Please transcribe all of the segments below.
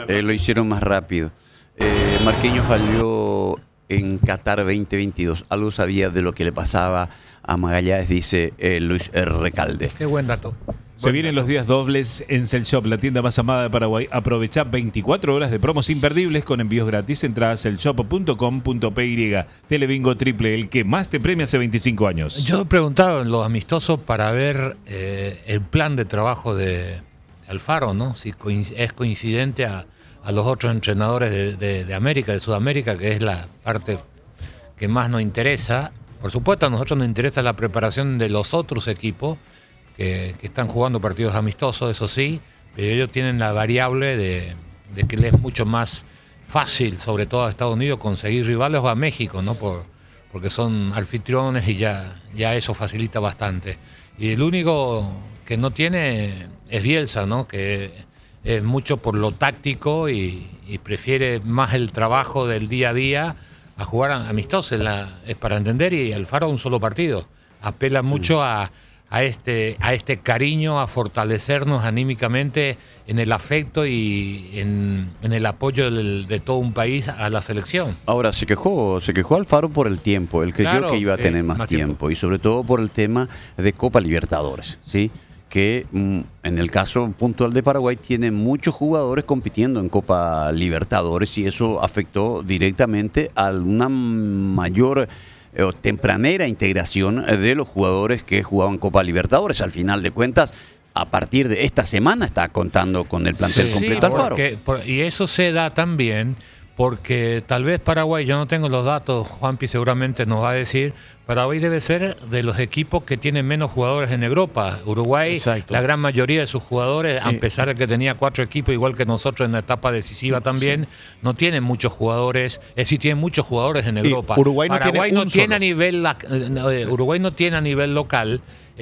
Lo hicieron más rápido. Marquinhos falló en Qatar 2022. Algo sabía de lo que le pasaba a Magallanes, dice Luis Recalde. Qué buen dato. Se vienen los días dobles en Cell Shop, la tienda más amada de Paraguay. Aprovecha 24 horas de promos imperdibles con envíos gratis. Entra a cellshop.com.py. Telebingo triple, el que más te premia hace 25 años. Yo he preguntado en los amistosos para ver el plan de trabajo de Alfaro, ¿no? Si es coincidente a los otros entrenadores de América, de Sudamérica, que es la parte que más nos interesa. Por supuesto, a nosotros nos interesa la preparación de los otros equipos que están jugando partidos amistosos, eso sí, pero ellos tienen la variable de que les es mucho más fácil, sobre todo a Estados Unidos, conseguir rivales, o a México, ¿no? Porque son anfitriones y ya eso facilita bastante. Y el único que no tiene es Bielsa, ¿no? Que es mucho por lo táctico y prefiere más el trabajo del día a día a jugar amistosos, es para entender, y Alfaro un solo partido. Apela mucho a este cariño, a fortalecernos anímicamente en el afecto y en el apoyo de todo un país a la selección. Ahora, se quejó Alfaro por el tiempo. Él creyó que iba a tener más tiempo, y sobre todo por el tema de Copa Libertadores, ¿sí? Que en el caso puntual de Paraguay tiene muchos jugadores compitiendo en Copa Libertadores, y eso afectó directamente a una mayor o tempranera integración de los jugadores que jugaban Copa Libertadores. Al final de cuentas, a partir de esta semana está contando con el plantel completo Alfaro. Y eso se da también porque tal vez Paraguay, yo no tengo los datos, Juanpi seguramente nos va a decir, Paraguay debe ser de los equipos que tienen menos jugadores en Europa. Uruguay, exacto, la gran mayoría de sus jugadores, a pesar de que tenía 4 equipos, igual que nosotros en la etapa decisiva también, no tienen muchos jugadores, es decir, tienen muchos jugadores en Europa. Uruguay no Paraguay tiene no tiene a nivel, Uruguay no tiene a nivel local,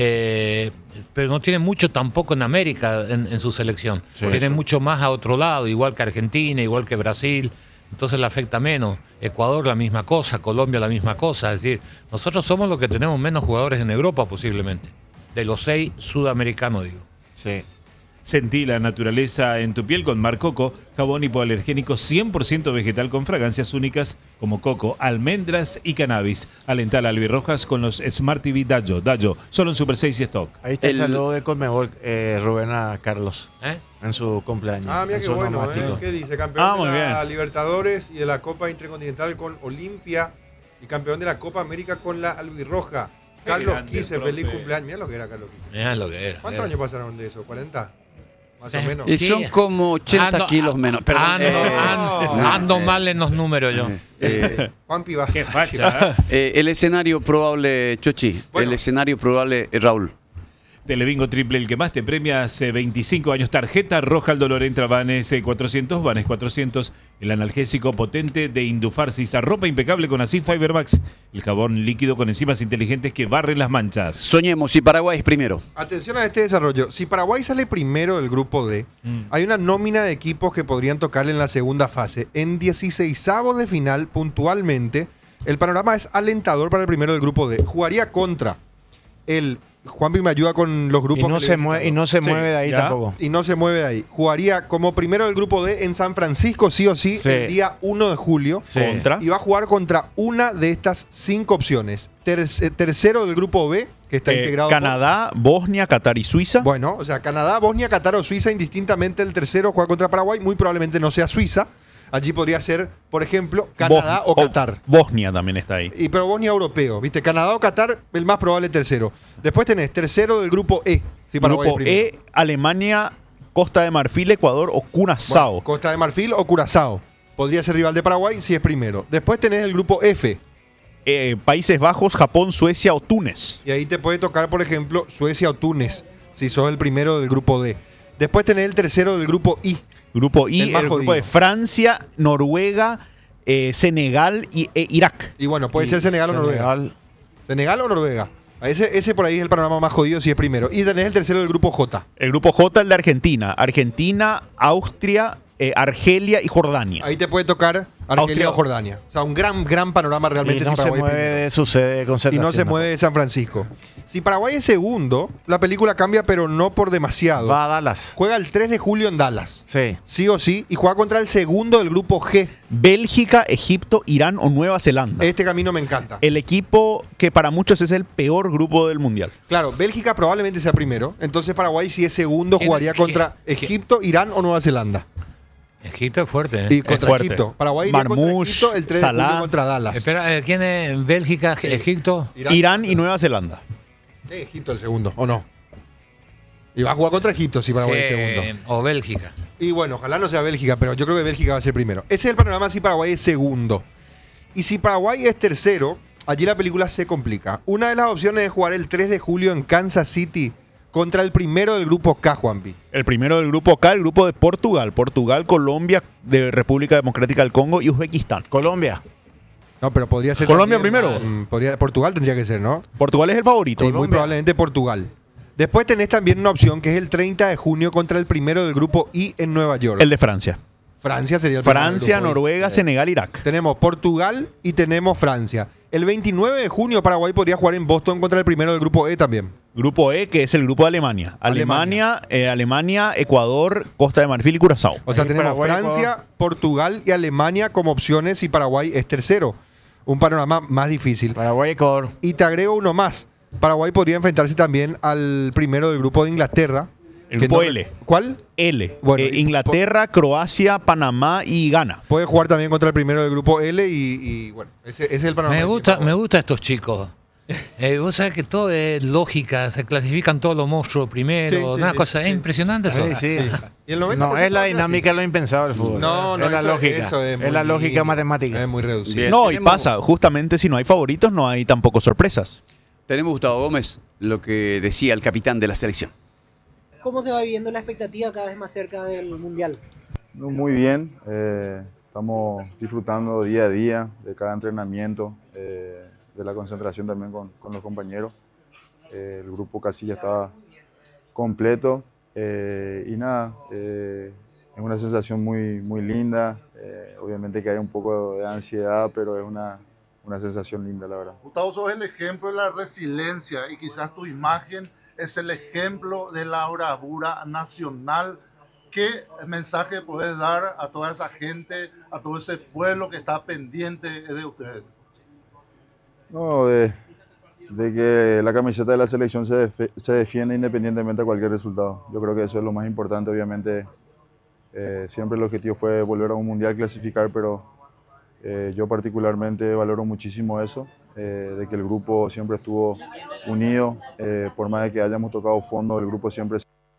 pero no tiene mucho tampoco en América en su selección. Tiene mucho más a otro lado, igual que Argentina, igual que Brasil. Entonces le afecta menos. Ecuador la misma cosa, Colombia la misma cosa. Es decir, nosotros somos los que tenemos menos jugadores en Europa posiblemente. De los 6 sudamericanos, digo. Sí. Sentí la naturaleza en tu piel con Mar Coco, jabón hipoalergénico 100% vegetal con fragancias únicas como coco, almendras y cannabis. Alentá la albirrojas con los Smart TV Dayo. Dayo, solo en Super 6 y Stock. Ahí está el saludo de Conmebol, Rubén a Carlos. En su cumpleaños. Mira qué bueno, ¿qué dice? Campeón de la Libertadores y de la Copa Intercontinental con Olimpia, y campeón de la Copa América con la albirroja. Carlos Quise, feliz cumpleaños. Mira lo que era Carlos Quise. Mira lo que era. ¿Cuántos años pasaron de eso? ¿40? Más o menos. Y son como 80 kilos menos. Ando mal en los números yo. Juanpi va. Qué facha. El escenario probable, Chochi. El escenario probable, Raúl. Telebingo triple, el que más te premia hace 25 años. Tarjeta roja al dolor. Entra Vanes 400, Vanes 400. El analgésico potente de Indufarsis. A ropa impecable con Asif Fibermax. El jabón líquido con enzimas inteligentes que barren las manchas. Soñemos, si Paraguay es primero. Atención a este desarrollo. Si Paraguay sale primero del grupo D, hay una nómina de equipos que podrían tocarle en la segunda fase. En 16avos de final, puntualmente, el panorama es alentador para el primero del grupo D. Jugaría contra el... Juanpi me ayuda con los grupos. Y no se mueve de ahí tampoco. Y no se mueve de ahí. Jugaría como primero del grupo D en San Francisco, sí o sí, el día 1 de julio. Y va a jugar contra una de estas 5 opciones. Tercero del grupo B, que está integrado Canadá, Bosnia, Qatar y Suiza. Bueno, o sea, Canadá, Bosnia, Qatar o Suiza, indistintamente el tercero juega contra Paraguay. Muy probablemente no sea Suiza. Allí podría ser, por ejemplo, Canadá o Qatar. Bosnia también está ahí. Pero Bosnia europeo, ¿viste? Canadá o Qatar, el más probable tercero. Después tenés tercero del grupo E. Si grupo E, Alemania, Costa de Marfil, Ecuador o Curazao. Bueno, Costa de Marfil o Curazao. Podría ser rival de Paraguay si es primero. Después tenés el grupo F. Países Bajos, Japón, Suecia o Túnez. Y ahí te puede tocar, por ejemplo, Suecia o Túnez, si sos el primero del grupo D. Después tenés el tercero del grupo I. Grupo I, el grupo de Francia, Noruega, Senegal e Irak. Y bueno, puede ser Senegal o Noruega. Senegal o Noruega. Ese por ahí es el panorama más jodido si es primero. Y tenés el tercero del grupo J. El grupo J, el de Argentina. Argentina, Austria, Argelia y Jordania. Ahí te puede tocar Argelia o Jordania. O sea, un gran panorama realmente. Y no se mueve de su sede de concentración. Y no se mueve de San Francisco. Si Paraguay es segundo, la película cambia, pero no por demasiado. Va a Dallas. Juega el 3 de julio en Dallas. Sí. Sí o sí. Y juega contra el segundo del grupo G. Bélgica, Egipto, Irán o Nueva Zelanda. Este camino me encanta. El equipo que para muchos es el peor grupo del mundial. Claro, Bélgica probablemente sea primero. Entonces Paraguay, si es segundo, jugaría contra Egipto, Irán o Nueva Zelanda. Egipto es fuerte. Y contra fuerte. Egipto. Paraguay iría contra Egipto el 3 de julio contra Dallas. Espera, ¿quién es? ¿Bélgica, Egipto? Irán y Nueva Zelanda. Egipto el segundo, ¿o no? Y va a jugar contra Egipto si Paraguay es segundo. O Bélgica. Y bueno, ojalá no sea Bélgica, pero yo creo que Bélgica va a ser primero. Ese es el panorama si Paraguay es segundo. Y si Paraguay es tercero, allí la película se complica. Una de las opciones es jugar el 3 de julio en Kansas City contra el primero del grupo K, Juanpi. El primero del grupo K, el grupo de Portugal. Portugal, Colombia, de República Democrática del Congo y Uzbekistán. Colombia. No, pero podría ser Colombia también, primero. Portugal tendría que ser, ¿no? Portugal es el favorito. Sí, muy probablemente Portugal. Después tenés también una opción que es el 30 de junio contra el primero del grupo I en Nueva York. El de Francia. Francia sería el primero Francia, del grupo I. Noruega, Senegal, Irak. Tenemos Portugal y tenemos Francia. El 29 de junio Paraguay podría jugar en Boston contra el primero del grupo E también. Grupo E, que es el grupo de Alemania. Alemania, Ecuador, Costa de Marfil y Curazao. O sea, Ahí tenemos Paraguay, Francia, Portugal y Alemania como opciones y Paraguay es tercero. Un panorama más difícil. Paraguay, Ecuador. Y te agrego uno más. Paraguay podría enfrentarse también al primero del grupo de Inglaterra. El grupo L. ¿Cuál? L. Bueno, Inglaterra, Croacia, Panamá y Ghana. Puede jugar también contra el primero del grupo L y bueno, ese es el panorama. Me gusta estos chicos. Vos sabés que todo es lógica, se clasifican todos los monstruos primero, Sí, una sí, cosa, sí. es impresionante eso. Sí. Y el 90% No, es la así. dinámica, lo impensado del fútbol. No, es la eso- lógica. eso es es la muy lógica lindo. matemática. Es muy reducido. Bien, No, y tenemos- pasa, justamente si no hay favoritos, no hay tampoco sorpresas. Tenemos, Gustavo Gómez, lo que decía el capitán de la selección. ¿Cómo se va viviendo la expectativa cada vez más cerca del Mundial? Muy bien, estamos disfrutando día a día de cada entrenamiento, de la concentración también con los compañeros. El grupo casi ya está completo y nada, es una sensación muy linda. Obviamente que hay un poco de ansiedad, pero es una sensación linda, la verdad. Gustavo, sos el ejemplo de la resiliencia y quizás tu imagen es el ejemplo de la bravura nacional. ¿Qué mensaje puedes dar a toda esa gente, a todo ese pueblo que está pendiente de ustedes? No, de que la camiseta de la selección se defiende independientemente de cualquier resultado. Yo creo que eso es lo más importante, obviamente. Siempre el objetivo fue volver a un mundial, clasificar, pero yo particularmente valoro muchísimo eso, de que el grupo siempre estuvo unido, por más de que hayamos tocado fondo, el grupo siempre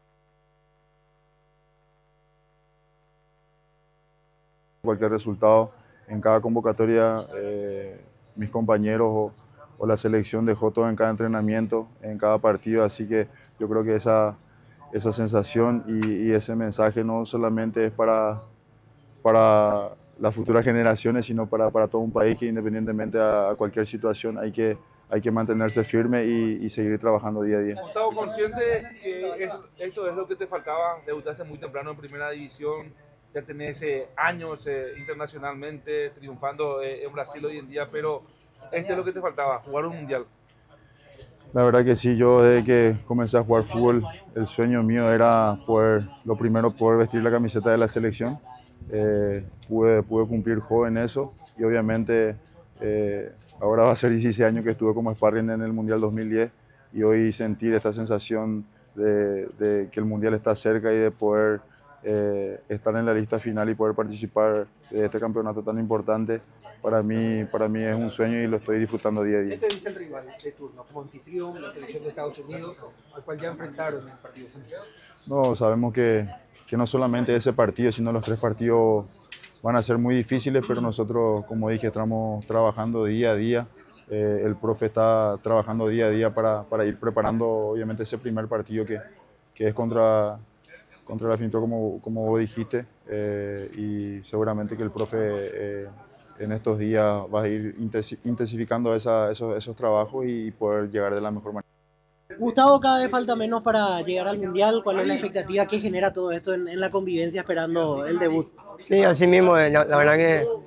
cualquier resultado. En cada convocatoria mis compañeros o la selección dejó todo en cada entrenamiento, en cada partido, así que yo creo que esa sensación y ese mensaje no solamente es para las futuras generaciones, sino para todo un país que independientemente a cualquier situación hay que mantenerse firme y seguir trabajando día a día. Gustavo, consciente que esto es lo que te faltaba, debutaste muy temprano en primera división, ya tenés años internacionalmente triunfando en Brasil hoy en día, pero esto es lo que te faltaba, jugar un mundial. La verdad que sí, yo desde que comencé a jugar fútbol, el sueño mío era poder vestir la camiseta de la selección. Pude cumplir joven eso y obviamente ahora va a ser 16 años que estuve como sparring en el Mundial 2010 y hoy sentir esta sensación de que el Mundial está cerca y de poder estar en la lista final y poder participar de este campeonato tan importante, para mí es un sueño y lo estoy disfrutando día a día. ¿Qué te dice el rival de turno, como anfitrión, la selección de Estados Unidos, al cual ya enfrentaron en el partido central? No, sabemos que no solamente ese partido, sino los 3 partidos van a ser muy difíciles, pero nosotros, como dije, estamos trabajando día a día. El profe está trabajando día a día para ir preparando, obviamente, ese primer partido que es contra la Finto, como vos dijiste, y seguramente que el profe en estos días va a ir intensificando esos trabajos y poder llegar de la mejor manera. Gustavo, cada vez falta menos para llegar al Mundial. ¿Cuál es la expectativa que genera todo esto en la convivencia esperando el debut? Sí, así mismo, la verdad que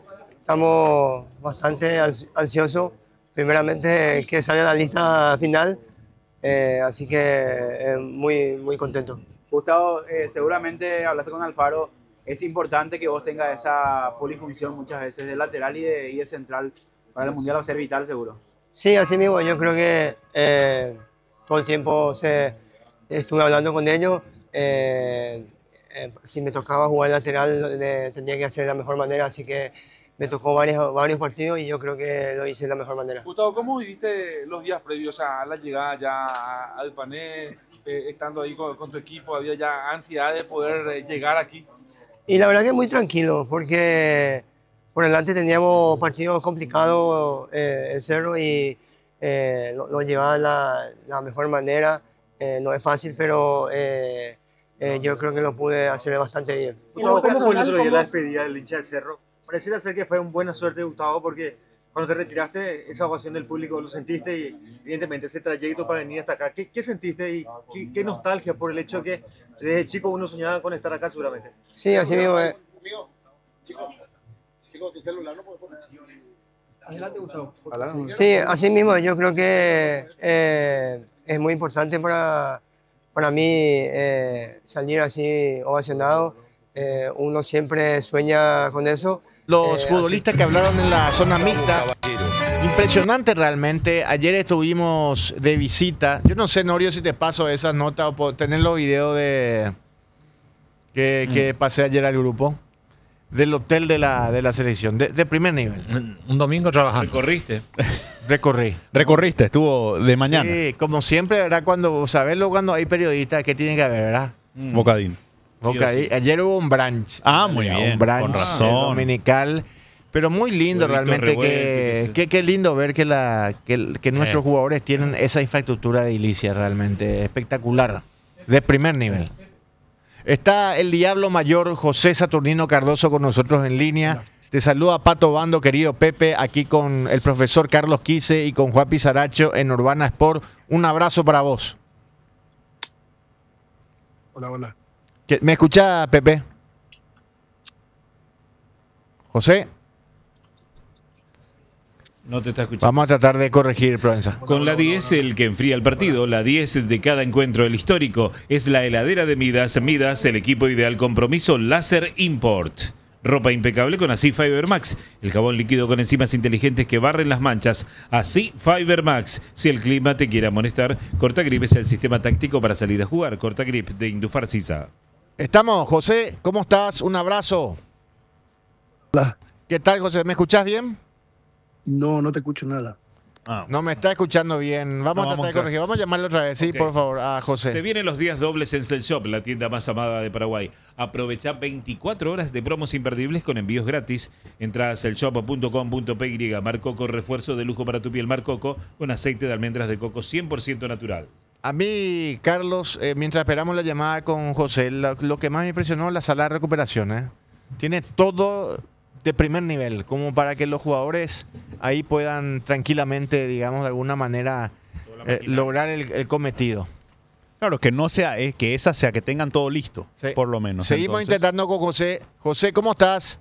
estamos bastante ansiosos. Primeramente que salga la lista final, así que muy, muy contento. Gustavo, seguramente hablaste con Alfaro, es importante que vos tengas esa polifunción muchas veces de lateral y de central para el Mundial, va a ser vital seguro. Sí, así mismo, yo creo que todo el tiempo estuve hablando con ellos. Si me tocaba jugar lateral, tenía que hacer de la mejor manera, así que me tocó varios partidos y yo creo que lo hice de la mejor manera. Gustavo, ¿cómo viviste los días previos a la llegada ya al Pané, estando ahí con tu equipo? ¿Había ya ansiedad de poder llegar aquí? Y la verdad que muy tranquilo, porque por delante teníamos partidos complicados en Cerro y lo llevaba de la mejor manera. No es fácil, pero yo creo que lo pude hacer bastante bien. Gustavo, ¿cómo fue el otro día la despedida del hincha del Cerro? Pareciera ser que fue una buena suerte, Gustavo, porque cuando te retiraste, esa ovación del público lo sentiste y evidentemente ese trayecto para venir hasta acá. ¿Qué sentiste y qué nostalgia por el hecho que desde chico uno soñaba con estar acá seguramente? Sí, así mismo es. Chicos, tu celular no puede poner. Adelante, Gustavo. Sí, así mismo, yo creo que es muy importante para mí salir así ovacionado. Uno siempre sueña con eso. Los futbolistas que hablaron en la zona mixta, impresionante realmente. Ayer estuvimos de visita. Yo no sé, Norio, si te paso esas notas o tener los videos que pasé ayer al grupo del hotel de la selección, de primer nivel. Un domingo trabajando. Recorriste, estuvo de mañana. Sí, como siempre, ¿verdad? Cuando hay periodistas, ¿qué tiene que haber, verdad? Bocadín. Okay. Ayer hubo un brunch. Muy bien. Un brunch con razón. dominical. Pero muy lindo realmente. Qué lindo ver que nuestros jugadores tienen esa infraestructura de edilicia realmente espectacular. De primer nivel. Está el Diablo Mayor José Saturnino Cardoso con nosotros en línea. Te saluda Pato Bando, querido Pepe, aquí con el profesor Carlos Quise y con Juan Pizaracho en Urbana Sport. Un abrazo para vos. Hola. ¿Me escucha, Pepe? José. No te está escuchando. Vamos a tratar de corregir, Provenza. Con la 10, el que enfría el partido. La 10 de cada encuentro, el histórico. Es la heladera de Midas. Midas, el equipo ideal compromiso. Láser Import. Ropa impecable con Así Fiber Max. El jabón líquido con enzimas inteligentes que barren las manchas. Así Fiber Max. Si el clima te quiere amonestar, Cortagrip es el sistema táctico para salir a jugar. Cortagrip de Indufar Sisa. Estamos, José. ¿Cómo estás? Un abrazo. Hola. ¿Qué tal, José? ¿Me escuchás bien? No te escucho nada. No me está escuchando bien. Vamos a tratar de corregir. Vamos a llamarle otra vez, sí, por favor, a José. Se vienen los días dobles en Cell Shop, la tienda más amada de Paraguay. Aprovecha 24 horas de promos imperdibles con envíos gratis. Entra a cellshop.com.py. Mar Coco, refuerzo de lujo para tu piel. Mar Coco con aceite de almendras de coco 100% natural. A mí, Carlos, mientras esperamos la llamada con José, lo que más me impresionó es la sala de recuperación. Tiene todo de primer nivel, como para que los jugadores ahí puedan tranquilamente, digamos, de alguna manera lograr el cometido. Claro, que no sea, que esa sea, que tengan todo listo, sí, por lo menos. Seguimos intentando con José. José, ¿cómo estás?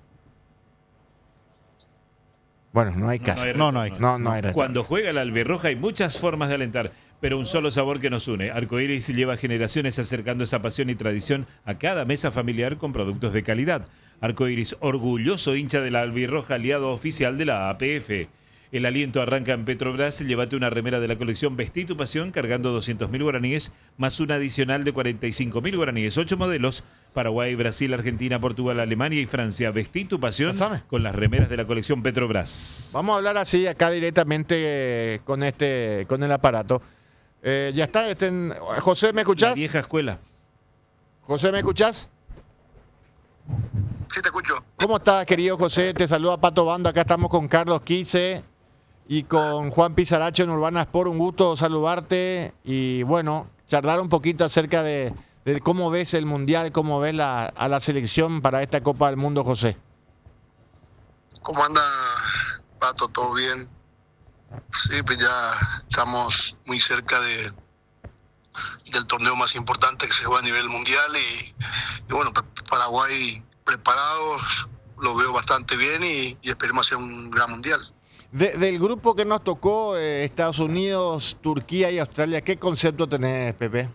Bueno, no hay caso. No hay retorno. Cuando juega la albirroja hay muchas formas de alentar, pero un solo sabor que nos une. Arcoiris lleva generaciones acercando esa pasión y tradición a cada mesa familiar con productos de calidad. Arcoiris, orgulloso hincha de la albirroja, aliado oficial de la APF. El aliento arranca en Petrobras. Llévate una remera de la colección Vestí tu pasión cargando 200.000 guaraníes más una adicional de 45.000 guaraníes. 8 modelos: Paraguay, Brasil, Argentina, Portugal, Alemania y Francia. Vestí tu pasión con las remeras de la colección Petrobras. Vamos a hablar así acá directamente con el aparato. Ya está. José, ¿me escuchás? La vieja escuela. José, ¿me escuchás? Sí, te escucho. ¿Cómo estás, querido José? Te saluda Pato Bando. Acá estamos con Carlos Quise y con Juan Pizaracho en Urbana Sport. Un gusto saludarte y, bueno, charlar un poquito acerca de cómo ves el Mundial, cómo ves a la selección para esta Copa del Mundo, José. ¿Cómo anda, Pato? ¿Todo bien? Sí, pues ya estamos muy cerca del torneo más importante que se juega a nivel mundial y bueno, Paraguay preparados lo veo bastante bien y esperemos hacer un gran mundial. Del grupo que nos tocó, Estados Unidos, Turquía y Australia, ¿qué concepto tenés, Pepe?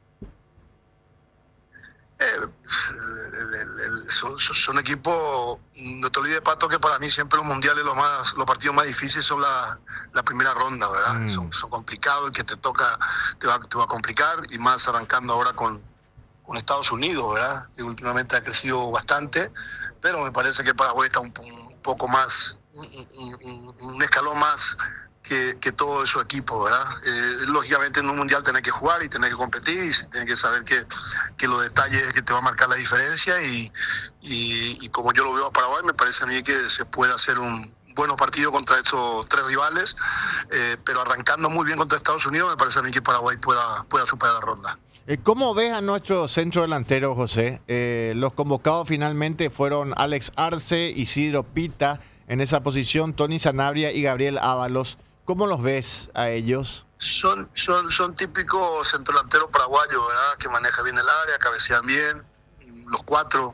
Son equipos, no te olvides, Pato, que para mí siempre los mundiales, los partidos más difíciles son la primera ronda, ¿verdad? Son complicados, el que te toca te va a complicar, y más arrancando ahora con Estados Unidos, ¿verdad? Que últimamente ha crecido bastante, pero me parece que Paraguay está un poco más, un escalón más que todos esos equipos, ¿verdad? Lógicamente en un mundial tenés que jugar y tenés que competir y tenés que saber que los detalles que te va a marcar la diferencia y como yo lo veo a Paraguay, me parece a mí que se puede hacer un buenos partidos contra estos tres rivales, pero arrancando muy bien contra Estados Unidos, me parece a mí que Paraguay pueda superar la ronda. ¿Cómo ves a nuestro centro delantero, José? Los convocados finalmente fueron Alex Arce, Isidro Pita en esa posición, Tony Sanabria y Gabriel Ábalos. ¿Cómo los ves a ellos? Son típicos centrodelanteros paraguayos, ¿verdad? Que manejan bien el área, cabecean bien. Los cuatro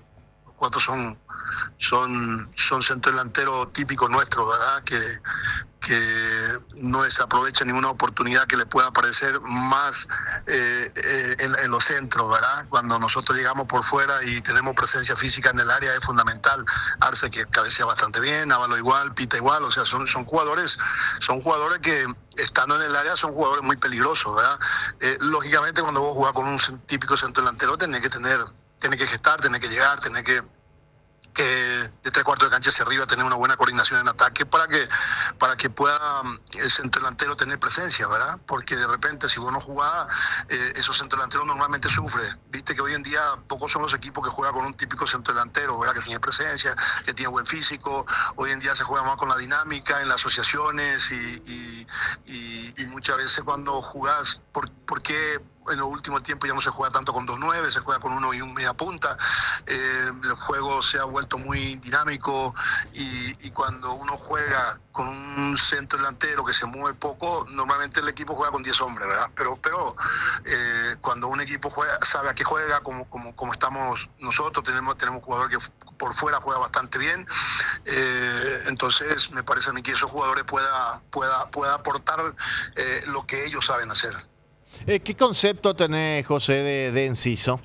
son centrodelanteros típicos nuestros, ¿verdad? Que no desaprovecha ninguna oportunidad que le pueda aparecer más en los centros, ¿verdad? Cuando nosotros llegamos por fuera y tenemos presencia física en el área es fundamental. Arce, que cabecea bastante bien, Ávalo igual, Pita igual, o sea, son jugadores que estando en el área son jugadores muy peligrosos, ¿verdad? Lógicamente cuando vos jugás con un típico centrodelantero tenés que gestar, tenés que llegar, tenés que de 3/4 de cancha hacia arriba tener una buena coordinación en ataque para que pueda el centrodelantero tener presencia, ¿verdad? Porque de repente si vos no jugás, esos centrodelanteros normalmente sufren. Viste que hoy en día pocos son los equipos que juegan con un típico centrodelantero, ¿verdad? Que tiene presencia, que tiene buen físico. Hoy en día se juega más con la dinámica en las asociaciones y muchas veces cuando jugás, ¿por qué en los últimos tiempos ya no se juega tanto con 2-9, se juega con uno y un media punta? El juego se ha vuelto muy dinámico y cuando uno juega con un centro delantero que se mueve poco, normalmente el equipo juega con 10 hombres, ¿verdad? Pero cuando un equipo sabe a qué juega, como estamos nosotros, tenemos un jugador que por fuera juega bastante bien, entonces me parece a mí que esos jugadores pueda aportar lo que ellos saben hacer. ¿Qué concepto tenés, José, de Enciso?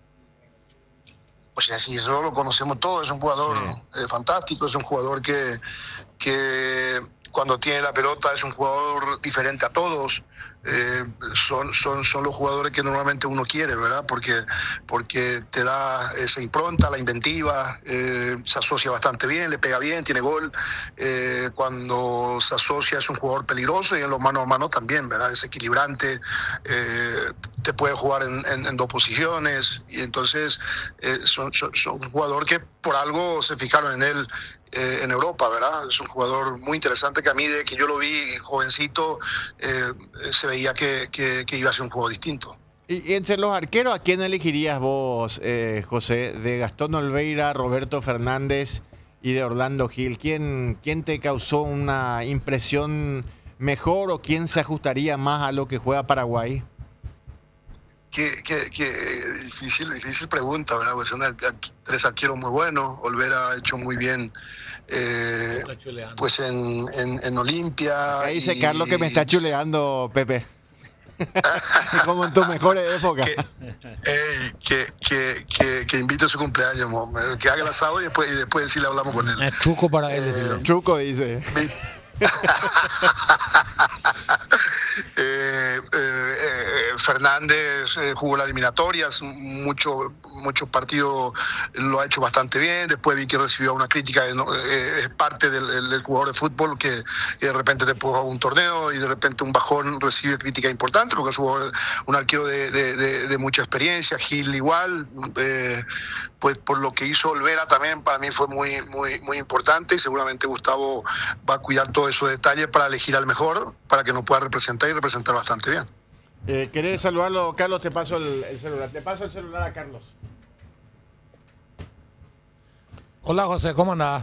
Pues Enciso lo conocemos todos, es un jugador fantástico, es un jugador que cuando tiene la pelota es un jugador diferente a todos. Son los jugadores que normalmente uno quiere, ¿verdad? Porque te da esa impronta, la inventiva, se asocia bastante bien, le pega bien, tiene gol. Cuando se asocia es un jugador peligroso y en los mano a mano también, ¿verdad? Es equilibrante, te puede jugar en dos posiciones y entonces son un jugador que por algo se fijaron en él en Europa, ¿verdad? Es un jugador muy interesante que a mí, de que yo lo vi jovencito, se veía que iba a ser un juego distinto. Y entre los arqueros, ¿a quién elegirías vos, José? De Gastón Olveira, Roberto Fernández y de Orlando Gil. ¿Quién te causó una impresión mejor o quién se ajustaría más a lo que juega Paraguay? Qué difícil pregunta, ¿verdad? Pues son tres arqueros muy buenos. Olvera ha hecho muy bien pues en Olimpia. Ahí dice Carlos que me está chuleando, Pepe. Como en tu mejor época. Que invite a su cumpleaños, que haga el asado y después sí le hablamos con él. Es truco para él. Truco, dice. Fernández jugó las eliminatorias, muchos partidos lo ha hecho bastante bien. Después vi que recibió una crítica, es parte del jugador de fútbol que de repente te juega un torneo y de repente un bajón recibe crítica importante porque es un arquero de mucha experiencia. Gil igual, pues por lo que hizo Olvera también para mí fue muy importante y seguramente Gustavo va a cuidar todos esos detalles para elegir al mejor, para que nos pueda representar y representar bastante bien. ¿Querés saludarlo, Carlos? Te paso el celular. Te paso el celular a Carlos. Hola, José, ¿cómo andás?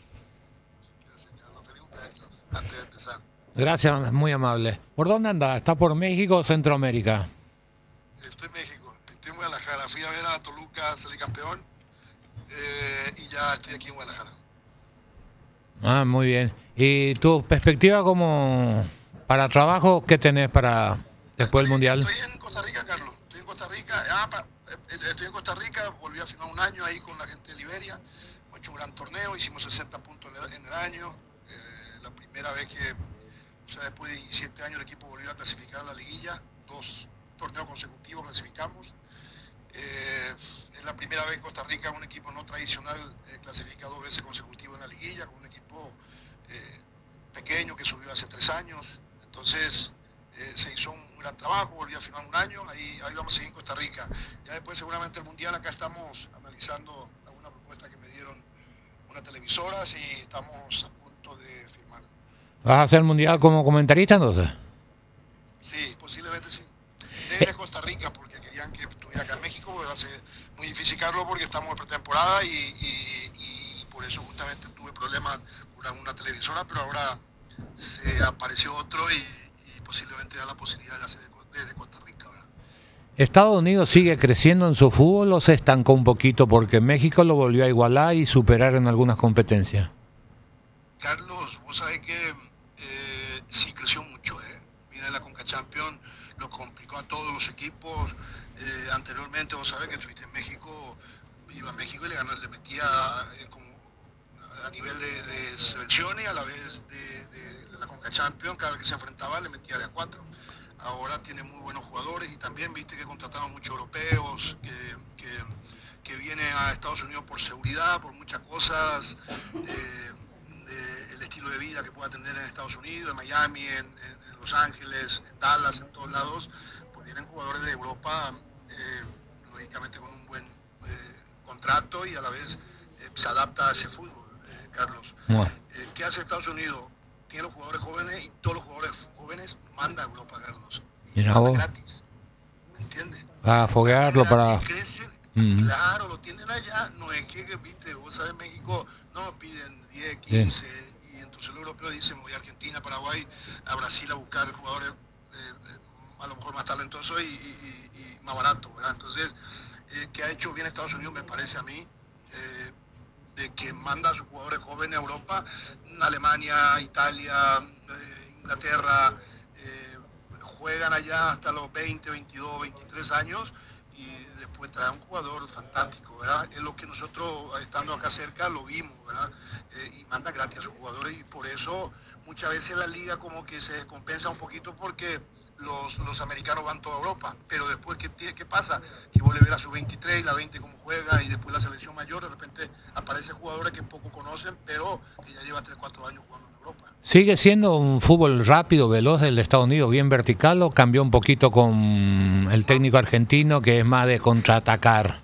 Antes de empezar. Gracias, muy amable. ¿Por dónde andás? ¿Está por México o Centroamérica? Estoy en México, estoy en Guadalajara. Fui a ver a Toluca salir campeón y ya estoy aquí en Guadalajara. Ah, muy bien. ¿Y tu perspectiva como para trabajo, qué tenés para después del Mundial? Estoy en Costa Rica, Carlos. Estoy en Costa Rica. Estoy en Costa Rica, volví a firmar un año ahí con la gente de Liberia. Hemos hecho un gran torneo, hicimos 60 puntos en el año. La primera vez que, o sea, después de 17 años, el equipo volvió a clasificar a la liguilla. 2 torneos consecutivos clasificamos. Es la primera vez en Costa Rica un equipo no tradicional clasifica 2 veces consecutivas en la liguilla, con un equipo pequeño que subió hace 3 años. Entonces se hizo un gran trabajo, volví a firmar un año, ahí vamos a seguir en Costa Rica. Ya después seguramente el Mundial, acá estamos analizando alguna propuesta que me dieron unas televisoras y estamos a punto de firmar. ¿Vas a hacer el Mundial como comentarista entonces? Sí, posiblemente sí. Desde Costa Rica, porque querían que estuviera acá en México, porque va a ser muy difícil, Carlos, porque estamos en pretemporada y por eso justamente tuve problemas con una televisora, pero ahora se apareció otro y posiblemente da la posibilidad de hacer desde Costa Rica, ¿verdad? ¿Estados Unidos sigue creciendo en su fútbol o se estancó un poquito porque México lo volvió a igualar y superar en algunas competencias? Carlos, vos sabés que sí creció mucho, Mira, la Conca Champions lo complicó a todos los equipos. Anteriormente, vos sabés que estuviste en México, iba a México y le metía como a nivel de selecciones y a la vez de la Conca Champions, cada vez que se enfrentaba le metía de a 4. Ahora tiene muy buenos jugadores y también viste que contrataron muchos europeos que vienen a Estados Unidos por seguridad, por muchas cosas, el estilo de vida que pueda tener en Estados Unidos, en Miami, en Los Ángeles, en Dallas, en todos lados, pues vienen jugadores de Europa, lógicamente con un buen contrato y a la vez se adapta a ese fútbol, Carlos. Bueno. ¿Qué hace Estados Unidos? Tiene los jugadores jóvenes y todos los jugadores jóvenes manda a Europa, Carlos. Y manda gratis, ¿me entiendes? A foguearlo para... Claro, lo tienen allá, no es que, viste, vos sabes, México no piden 10, 15, sí. Y entonces los europeos dicen, voy a Argentina, Paraguay, a Brasil a buscar jugadores a lo mejor más talentosos y más baratos, ¿verdad? Entonces, ¿qué ha hecho bien Estados Unidos, me parece a mí? De que manda a sus jugadores jóvenes a Europa, Alemania, Italia, Inglaterra, juegan allá hasta los 20, 22, 23 años y después trae un jugador fantástico, ¿verdad? Es lo que nosotros, estando acá cerca, lo vimos, ¿verdad? Y manda gratis a sus jugadores y por eso muchas veces la liga como que se descompensa un poquito porque los americanos van toda Europa, pero después ¿qué pasa? Que vos le ves a su 23 y la 20 cómo juega y después la selección mayor, de repente aparecen jugadores que poco conocen, pero que ya lleva 3, 4 años jugando en Europa. ¿Sigue siendo un fútbol rápido, veloz del Estados Unidos, bien vertical o cambió un poquito con el técnico argentino que es más de contraatacar?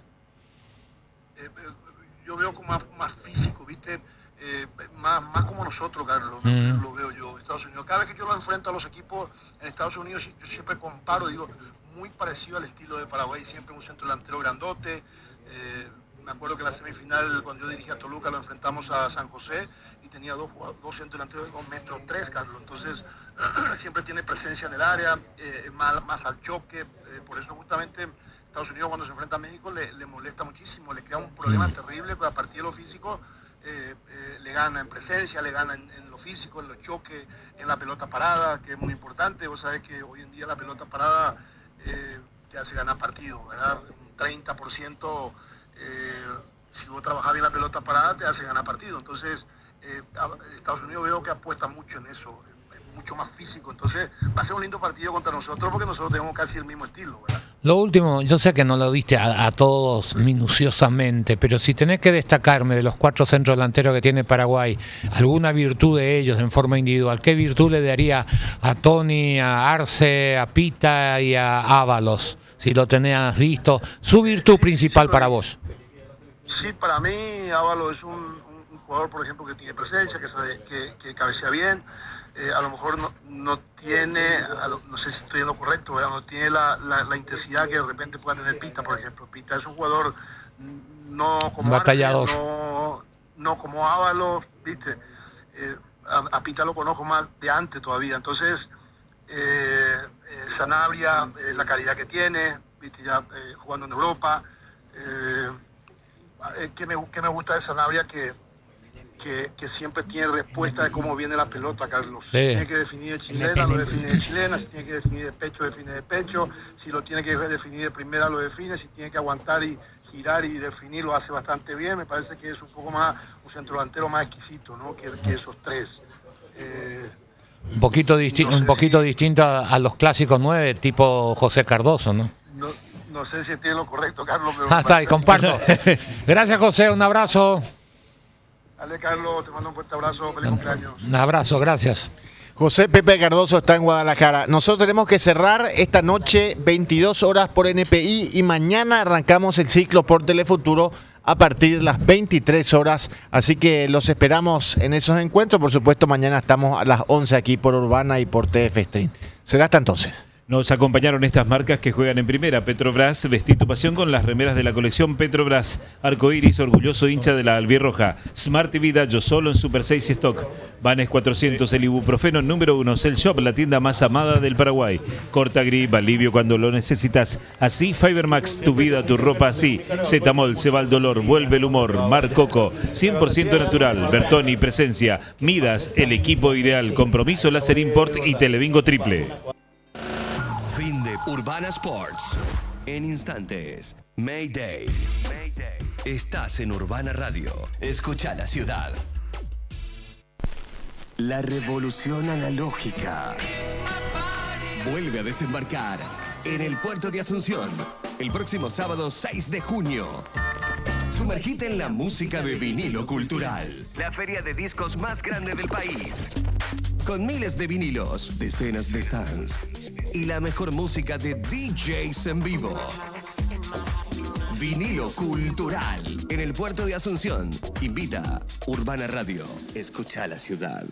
Yo veo como más físico, ¿viste? Más como nosotros, Carlos, lo veo yo, Estados Unidos. Cada vez que yo lo enfrento a los equipos en Estados Unidos, yo siempre comparo, digo, muy parecido al estilo de Paraguay, siempre un centro delantero grandote. Me acuerdo que en la semifinal, cuando yo dirigí a Toluca, lo enfrentamos a San José y tenía dos centros delanteros de 2,3 metros, Carlos. Entonces, siempre tiene presencia en el área, más al choque. Por eso, justamente, Estados Unidos, cuando se enfrenta a México, le molesta muchísimo, le crea un problema terrible, porque a partir de lo físico, le gana en presencia, le gana en lo físico, en los choques, en la pelota parada, que es muy importante. Vos sabés que hoy en día la pelota parada te hace ganar partido, ¿verdad? Un 30%, si vos trabajás bien la pelota parada, te hace ganar partido. Entonces, Estados Unidos veo que apuesta mucho en eso, mucho más físico. Entonces, va a ser un lindo partido contra nosotros porque nosotros tenemos casi el mismo estilo, ¿verdad? Lo último, yo sé que no lo viste a todos minuciosamente, pero si tenés que destacarme de los 4 centros delanteros que tiene Paraguay, alguna virtud de ellos en forma individual, ¿qué virtud le daría a Tony, a Arce, a Pita y a Ábalos? Si lo tenías visto, su virtud principal para vos. Sí, para mí Ábalos es un jugador, por ejemplo, que tiene presencia, que cabecea bien. A lo mejor no tiene, no sé si estoy en lo correcto, ¿verdad? No tiene la intensidad que de repente pueda tener Pita, por ejemplo. Pita es un jugador no como batallador, no como Ábalos, ¿viste? A Pita lo conozco más de antes todavía. Entonces, Sanabria, la calidad que tiene, ¿viste? Ya jugando en Europa. que me gusta de Sanabria que siempre tiene respuesta de cómo viene la pelota, Carlos. Si tiene que definir de chilena, lo define de chilena. Si tiene que definir de pecho, define de pecho. Si lo tiene que definir de primera, lo define. Si tiene que aguantar y girar y definir, lo hace bastante bien. Me parece que es un poco más un centrodelantero más exquisito, ¿no? que esos tres. Un poquito distinto a los clásicos 9, tipo José Cardoso, ¿no? No sé si tiene lo correcto, Carlos. Pero está ahí, comparto. Gracias, José. Un abrazo. Dale, Carlos, te mando un fuerte abrazo, feliz cumpleaños. Un abrazo, gracias. José Pepe Cardoso está en Guadalajara. Nosotros tenemos que cerrar esta noche 22 horas por NPI y mañana arrancamos el ciclo por Telefuturo a partir de las 23 horas. Así que los esperamos en esos encuentros. Por supuesto, mañana estamos a las 11 aquí por Urbana y por TF Stream. Será hasta entonces. Nos acompañaron estas marcas que juegan en primera. Petrobras, vestí tu pasión con las remeras de la colección Petrobras. Arcoiris, orgulloso hincha de la albirroja. Smart TV Dayo, solo en Super 6 y Stock. Vanes 400, el ibuprofeno número 1. Cell Shop, la tienda más amada del Paraguay. Corta grip, alivio cuando lo necesitas. Así Fibermax, tu vida, tu ropa así. Zetamol, se va el dolor, vuelve el humor. Mar Coco, 100% natural. Bertoni, presencia. Midas, el equipo ideal. Compromiso Láser Import y Telebingo Triple. Fin de Urbana Sports. En instantes, Mayday. Estás en Urbana Radio. Escucha la ciudad. La revolución analógica vuelve a desembarcar en el puerto de Asunción el próximo sábado 6 de junio. Sumergite en la música de Vinilo Cultural, la feria de discos más grande del país. Con miles de vinilos, decenas de stands y la mejor música de DJs en vivo. Vinilo Cultural en el puerto de Asunción. Invita Urbana Radio. Escucha la ciudad.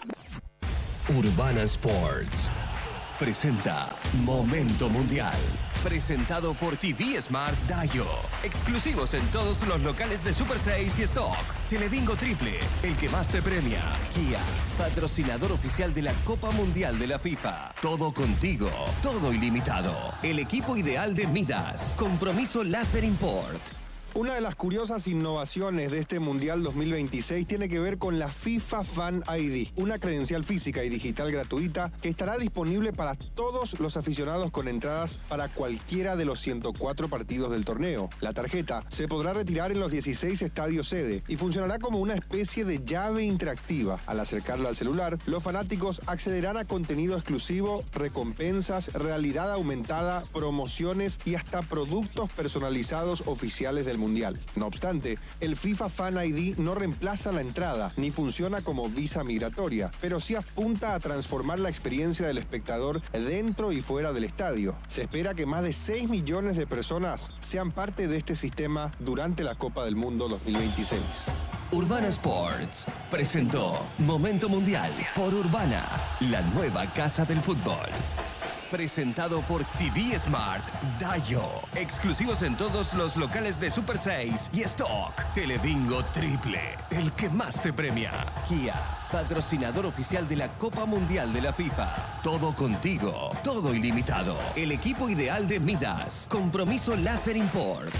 Urbana Sports presenta Momento Mundial. Presentado por TV Smart Dayo. Exclusivos en todos los locales de Super 6 y Stock. Telebingo Triple, el que más te premia. Kia, patrocinador oficial de la Copa Mundial de la FIFA. Todo contigo, todo ilimitado. El equipo ideal de Midas. Compromiso Láser Import. Una de las curiosas innovaciones de este Mundial 2026 tiene que ver con la FIFA Fan ID, una credencial física y digital gratuita que estará disponible para todos los aficionados con entradas para cualquiera de los 104 partidos del torneo. La tarjeta se podrá retirar en los 16 estadios sede y funcionará como una especie de llave interactiva. Al acercarla al celular, los fanáticos accederán a contenido exclusivo, recompensas, realidad aumentada, promociones y hasta productos personalizados oficiales del Mundial. No obstante, el FIFA Fan ID no reemplaza la entrada ni funciona como visa migratoria, pero sí apunta a transformar la experiencia del espectador dentro y fuera del estadio. Se espera que más de 6 millones de personas sean parte de este sistema durante la Copa del Mundo 2026. Urbana Sports presentó Momento Mundial por Urbana, la nueva casa del fútbol. Presentado por TV Smart Dayo. Exclusivos en todos los locales de Super 6 y Stock. Telebingo Triple, el que más te premia. Kia, patrocinador oficial de la Copa Mundial de la FIFA. Todo contigo, todo ilimitado. El equipo ideal de Midas. Compromiso Láser Import.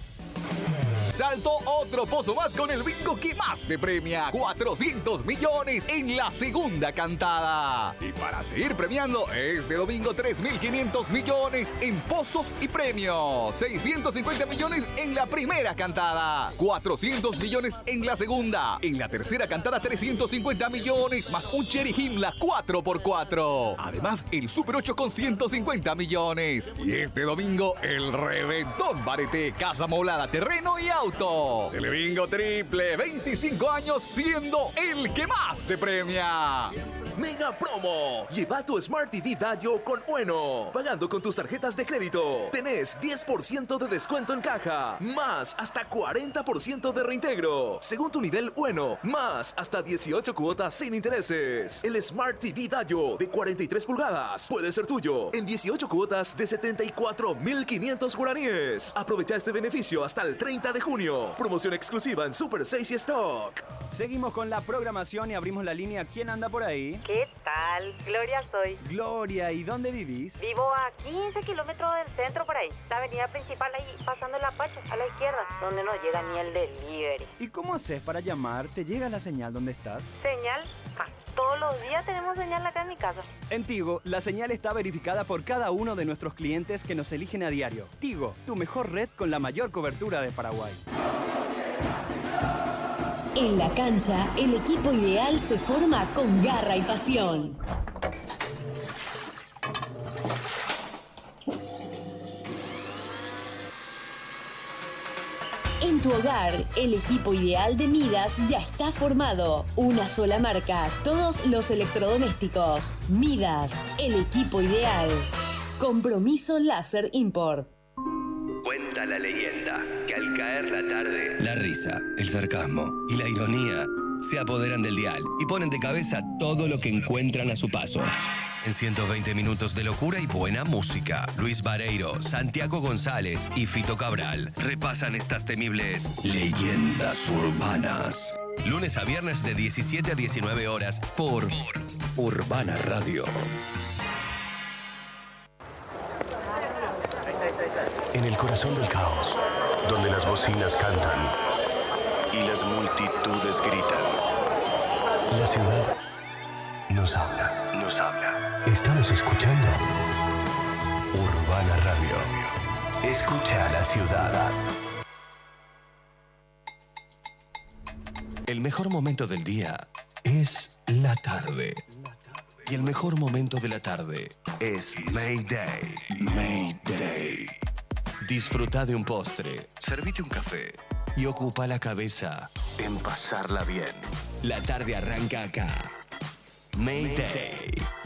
Saltó otro pozo más con el bingo que más te premia. 400 millones en la segunda cantada. Y para seguir premiando, este domingo 3.500 millones en pozos y premios. 650 millones en la primera cantada. 400 millones en la segunda. En la tercera cantada 350 millones más un Cherry Himla 4x4. Además, el Super 8 con 150 millones. Y este domingo, el reventón Barete, casa moblada, terreno y auto. Telebingo Triple, 25 años siendo el que más te premia. Mega promo. Lleva tu Smart TV Dayo con Ueno. Pagando con tus tarjetas de crédito. Tenés 10% de descuento en caja. Más hasta 40% de reintegro. Según tu nivel Ueno. Más hasta 18 cuotas sin intereses. El Smart TV Dayo de 43 pulgadas puede ser tuyo en 18 cuotas de 74.500 guaraníes. Aprovecha este beneficio hasta el 30 de junio. Promoción exclusiva en Super 6 y Stock. Seguimos con la programación y abrimos la línea. ¿Quién anda por ahí? ¿Qué tal? Gloria soy. Gloria, ¿y dónde vivís? Vivo a 15 kilómetros del centro por ahí. La avenida principal ahí, pasando el Apache, a la izquierda, donde no llega ni el delivery. ¿Y cómo haces para llamar? ¿Te llega la señal donde estás? ¿Señal? Todos los días tenemos señal acá en mi casa. En Tigo, la señal está verificada por cada uno de nuestros clientes que nos eligen a diario. Tigo, tu mejor red con la mayor cobertura de Paraguay. En la cancha, el equipo ideal se forma con garra y pasión. En tu hogar, el equipo ideal de Midas ya está formado. Una sola marca, todos los electrodomésticos. Midas, el equipo ideal. Compromiso Láser Import. Cuenta la leyenda que al caer la tarde, la risa, el sarcasmo y la ironía se apoderan del dial y ponen de cabeza todo lo que encuentran a su paso. En 120 minutos de locura y buena música, Luis Vareiro, Santiago González y Fito Cabral repasan estas temibles leyendas urbanas. Lunes a viernes de 17 a 19 horas por Urbana Radio. En el corazón del caos, donde las bocinas cantan y las multitudes gritan, la ciudad nos habla, nos habla. Estamos escuchando Urbana Radio. Escucha a la ciudad. El mejor momento del día es la tarde. Y el mejor momento de la tarde es Mayday. Mayday. Disfruta de un postre, servite un café y ocupa la cabeza en pasarla bien. La tarde arranca acá. Mayday.